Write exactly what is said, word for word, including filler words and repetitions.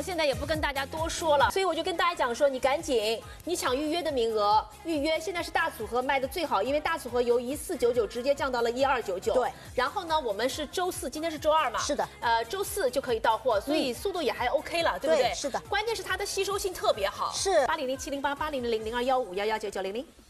现在也不跟大家多说了，所以我就跟大家讲说，你赶紧，你抢预约的名额，预约现在是大组合卖的最好，因为大组合由一四九九直接降到了一二九九。 对， 然后呢，我们是周四，今天是周二嘛？ 是的， 呃，周四就可以到货，所以速度也还 OK 了，对不对？ 是的， 关键是它的吸收性特别好。 是八零零七零八八零零零二幺五幺幺九九零零。